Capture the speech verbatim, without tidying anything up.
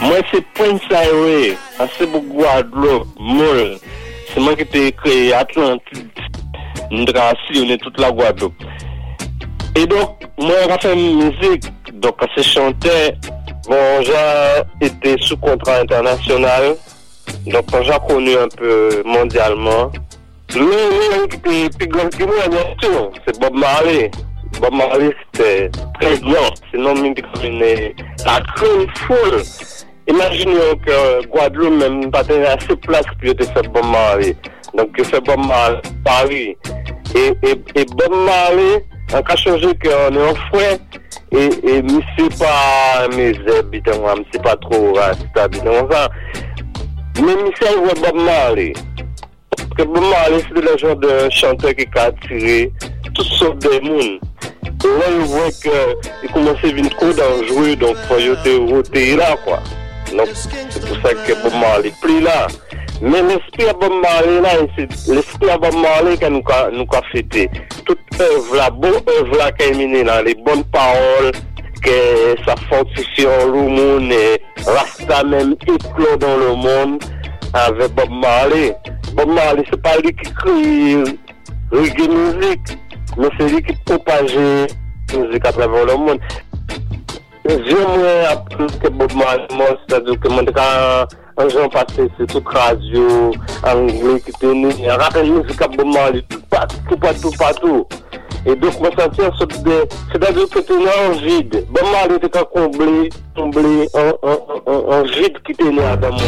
Moi, c'est Prince Highway, assez beaucoup Guadeloupe, Moule. C'est moi qui t'ai créé Atlantique. Nous avons sillonné toute la Guadeloupe. Et donc, moi, j'ai fait musique. Donc, quand c'est chanté, bon, j'ai été sous contrat international. Donc, quand j'ai connu un peu mondialement, le qui était plus grand que moi, bien sûr, c'est Bob Marley. Bob Marley, c'était très grand. Sinon, même la crème foule. Imaginez que Guadeloupe, même, pas assez de place pour te faire Bob Marley. Donc, je fais Bob Marley Paris. Et, et, et Bob Marley, on a changé qu'on est en fouet. Et, et, mais c'est pas mes habitants, mais c'est pas trop stable. Mais c'est Bob Marley. Parce que Bob Marley, c'est le genre de chanteur qui a attiré toutes sortes de monde. Et là, il voit qu'il commençait à venir trop dangereux, donc il faut y roter là, quoi. Donc, c'est pour ça que Bob Marley est plus là. Mais l'esprit de Bob Marley, là, c'est l'esprit de Bob Marley qui nous a, nous a fêté. Toute œuvre, la bonne œuvre là qui est menée là, les bonnes paroles, que ça fortifie le monde et Rasta même éclore dans le monde avec Bob Marley. Bob Marley, c'est pas lui qui crie reggae musique, mais c'est lui qui propage la musique à travers le monde. J'aimerais apprendre que Bob Marley, c'est-à-dire que moi, quand j'ai passé sur toute radio anglais qui tenait, rappelle musique à Bob Marley, tout partout, tout partout, partout. Et donc, moi, ça tient sur des. C'est-à-dire que tu es en vide. Bob Marley était combler, combler un, un, un, un vide qui tenait dans mon